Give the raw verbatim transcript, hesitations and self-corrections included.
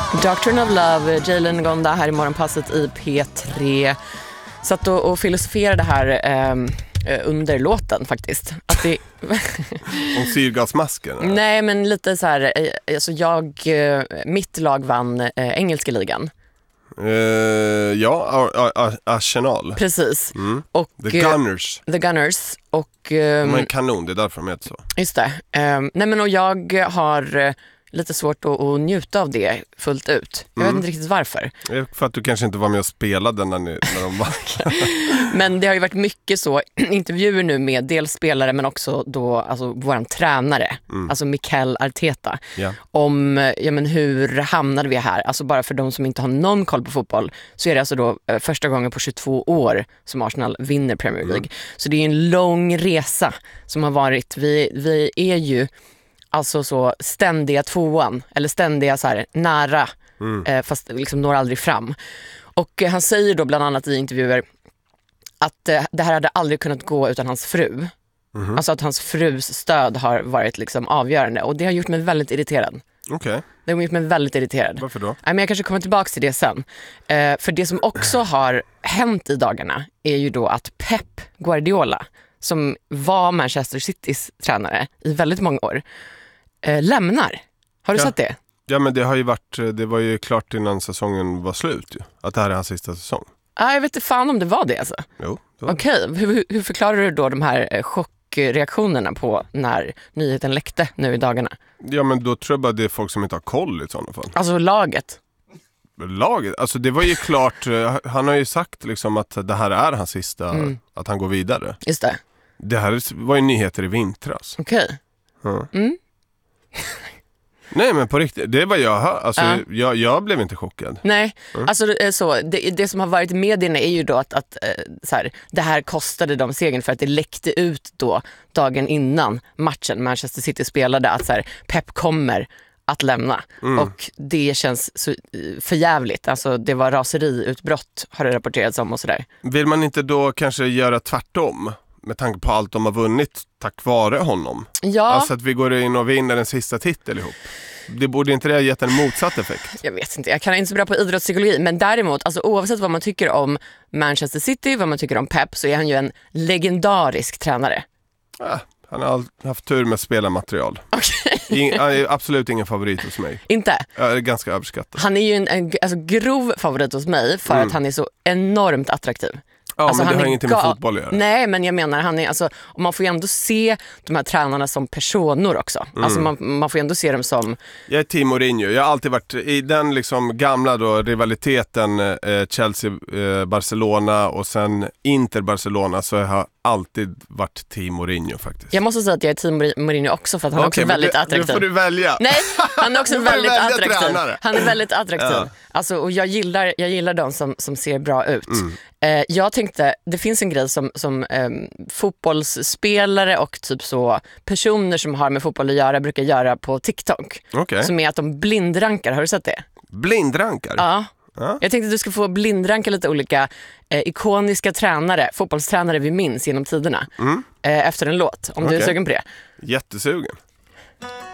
Doctrine of Love, Jalen Gonda här i morgonpasset i P tre. Satt och, och filosoferade här eh, under låten faktiskt. Att det... Om syrgasmasken? Eller? Nej, men lite så här, eh, alltså jag, eh, mitt lag vann eh, engelska ligan. Uh, ja, Arsenal. Precis. Mm. Och, The Gunners. The Gunners. Och, um, men kanon, det är därför de heter så. Just det. Um, nej men och jag har uh, lite svårt att, att njuta av det fullt ut. Jag mm. vet inte riktigt varför. För att du kanske inte var med och spelade när, ni, när de var. Men det har ju varit mycket så intervjuer nu med dels spelare men också då alltså våran tränare, mm. alltså Mikel Arteta. Yeah. Om ja, men hur hamnade vi här? Alltså bara för de som inte har någon koll på fotboll så är det alltså då eh, första gången på tjugotvå år som Arsenal vinner Premier League. Mm. Så det är en lång resa som har varit. Vi, vi är ju alltså så ständiga tvåan eller ständiga så här nära mm. eh, fast liksom når aldrig fram. Och eh, han säger då bland annat i intervjuer att eh, det här hade aldrig kunnat gå utan hans fru. Mm-hmm. Alltså att hans frus stöd har varit liksom avgörande och det har gjort mig väldigt irriterad. Okej. Okay. Det har gjort mig väldigt irriterad. Varför då? Nej, men jag kanske kommer tillbaka till det sen. Eh, för det som också har hänt i dagarna är ju då att Pep Guardiola som var Manchester Citys tränare i väldigt många år eh, lämnar. Har du ja. sett det? Ja, men det har ju varit, det var ju klart innan säsongen var slut ju. Att det här är hans sista säsong. Ah, jag vet inte fan om det var det alltså. Jo. Okej, okay. hur, hur förklarar du då de här eh, chockreaktionerna på när nyheten läckte nu i dagarna? Ja, men då tror jag bara det är folk som inte har koll i sådana fall. Alltså laget? Laget? Alltså det var ju klart, han har ju sagt liksom att det här är hans sista, mm. att han går vidare. Just det. Det här var ju nyheter i vintras. Okej. Okay. Ja. Mm. Nej, men på riktigt, det var jag hör. Alltså, uh. jag, jag blev inte chockad. Nej, mm. alltså så, det, det som har varit i medierna är ju då att, att så här, det här kostade dem segern för att det läckte ut då dagen innan matchen Manchester City spelade att så här, Pep kommer att lämna. Mm. Och det känns så förjävligt. Alltså det var raseriutbrott har det rapporterats om och sådär. Vill man inte då kanske göra tvärtom? Med tanke på allt de har vunnit tack vare honom. Ja. Alltså att vi går in och vinner den sista titel ihop. Det borde inte det ha gett en motsatt effekt? Jag vet inte, jag kan inte så bra på idrottspsykologi. Men däremot, alltså, oavsett vad man tycker om Manchester City, vad man tycker om Pep, så är han ju en legendarisk tränare. Ja, han har haft tur med spelarmaterial. Okay. Ing, han är absolut ingen favorit hos mig. Inte? Jag är ganska överskattad. Han är ju en, en alltså, grov favorit hos mig för mm. att han är så enormt attraktiv. Ja, alltså, men det har ingenting med ga- fotboll att göra. Nej, men jag menar, han är, alltså, och man får ju ändå se de här tränarna som personer också. Mm. Alltså man, man får ju ändå se dem som... Jag är Team Mourinho. Jag har alltid varit i den liksom gamla då, rivaliteten eh, Chelsea-Barcelona eh, och sen Inter-Barcelona, så jag har alltid varit Team Mourinho faktiskt. Jag måste säga att jag är Team Mourinho också för att han okay, är också väldigt det, attraktiv. Nu får du välja. Nej, han är också väldigt attraktiv. Tränare. Han är väldigt attraktiv. Ja. Alltså, och jag gillar, jag gillar de som, som ser bra ut. Mm. Eh, jag tänkte, det finns en grej som, som eh, fotbollsspelare och typ så personer som har med fotboll att göra brukar göra på TikTok. Okay. Som är att de blindrankar. Har du sett det? Blindrankar? Ja. Ja. Jag tänkte att du ska få blindranka lite olika eh, ikoniska tränare, fotbollstränare vi minns genom tiderna. Mm. Eh, efter en låt, om okay. du är sugen på det. Jättesugen.